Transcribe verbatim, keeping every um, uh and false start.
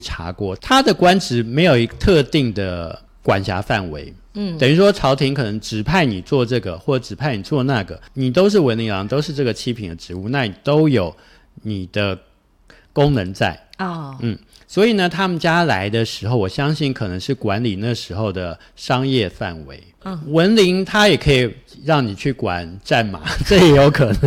查过，他的官职没有一个特定的管辖范围。嗯，等于说朝廷可能指派你做这个，或指派你做那个，你都是文林郎，都是这个七品的职务，那你都有你的功能在。哦，嗯，所以呢，他们家来的时候，我相信可能是管理那时候的商业范围。嗯，文林他也可以让你去管战马，这也有可能。